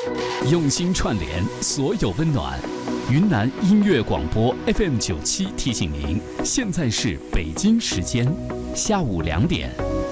用心串联所有温暖。云南音乐广播 FM97提醒您，现在是北京时间下午2点。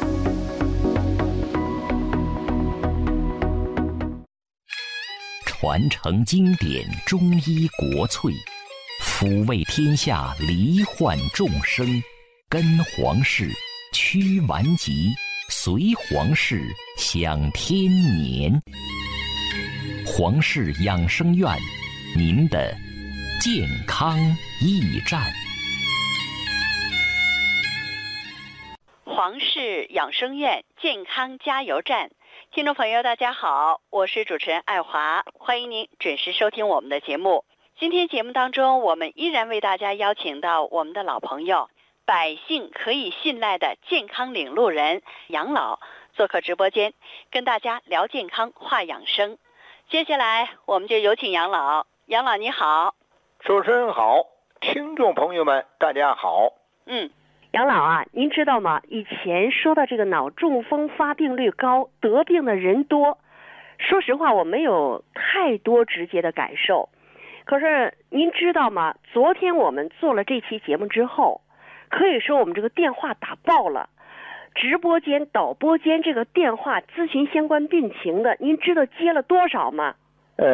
传承经典中医国粹，抚慰天下罹患众生，跟皇室驱顽疾，随皇室享天年。皇室养生院，您的健康驿站。 皇氏养生院健康加油站，听众朋友大家好，我是主持人爱华，欢迎您准时收听我们的节目。今天节目当中，我们依然为大家邀请到我们的老朋友，百姓可以信赖的健康领路人杨老做客直播间，跟大家聊健康话养生。接下来我们就有请杨老。杨老你好。 主持人好，听众朋友们大家好。 杨老啊，您知道吗？以前说到这个脑中风发病率高，得病的人多，说实话我没有太多直接的感受。可是您知道吗？昨天我们做了这期节目之后，可以说我们这个电话打爆了，直播间、导播间这个电话咨询相关病情的，您知道接了多少吗？